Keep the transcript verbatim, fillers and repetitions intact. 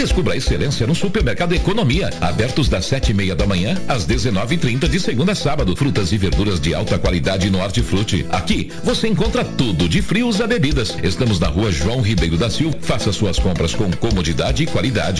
Descubra a excelência no Supermercado Economia, abertos das sete e meia da manhã às dezenove e trinta de segunda a sábado. Frutas e verduras de alta qualidade no Hortifruti. Aqui você encontra tudo de frios a bebidas. Estamos na Rua João Ribeiro da Silva. Faça suas compras com comodidade e qualidade.